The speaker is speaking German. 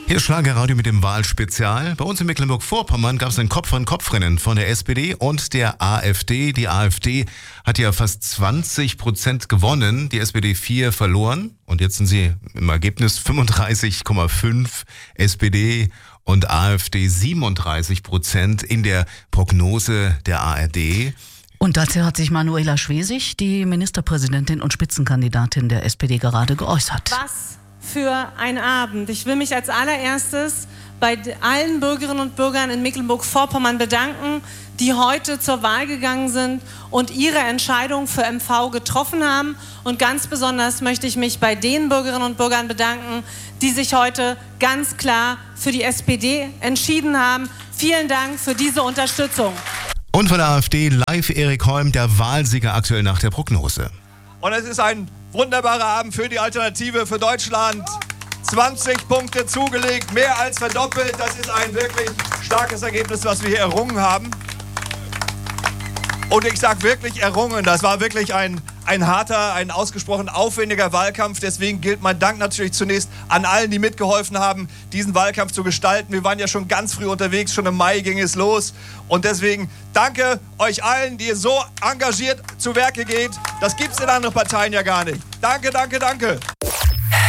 Hier ist Schlagerradio mit dem Wahlspezial. Bei uns in Mecklenburg-Vorpommern gab es ein Kopf-an-Kopf-Rennen von der SPD und der AfD. Die AfD hat ja fast 20% gewonnen, die SPD 4 verloren. Und jetzt sind sie im Ergebnis 35,5 SPD und AfD 37% in der Prognose der ARD. Und dazu hat sich Manuela Schwesig, die Ministerpräsidentin und Spitzenkandidatin der SPD, gerade geäußert. Was für ein Abend. Ich will mich als allererstes bei allen Bürgerinnen und Bürgern in Mecklenburg-Vorpommern bedanken, die heute zur Wahl gegangen sind und ihre Entscheidung für MV getroffen haben. Und ganz besonders möchte ich mich bei den Bürgerinnen und Bürgern bedanken, die sich heute ganz klar für die SPD entschieden haben. Vielen Dank für diese Unterstützung. Und von der AfD live Erik Holm, der Wahlsieger aktuell nach der Prognose. Und es ist ein wunderbarer Abend für die Alternative für Deutschland. 20 Punkte zugelegt, mehr als verdoppelt. Das ist ein wirklich starkes Ergebnis, was wir hier errungen haben. Und ich sage wirklich errungen. Das war wirklich ein harter, ein ausgesprochen aufwendiger Wahlkampf. Deswegen gilt mein Dank natürlich zunächst an allen, die mitgeholfen haben, diesen Wahlkampf zu gestalten. Wir waren ja schon ganz früh unterwegs, schon im Mai ging es los. Und deswegen danke euch allen, die ihr so engagiert zu Werke geht. Das gibt es in anderen Parteien ja gar nicht. Danke, danke, danke.